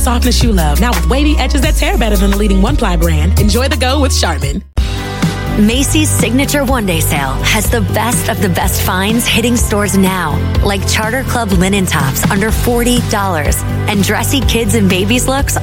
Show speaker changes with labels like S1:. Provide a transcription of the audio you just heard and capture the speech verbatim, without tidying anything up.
S1: softness you love. Now with wavy edges that tear better than the leading one-ply brand. Enjoy the go with Charmin.
S2: Macy's Signature One Day Sale has the best of the best finds hitting stores now, like Charter Club linen tops under forty dollars and dressy kids and babies looks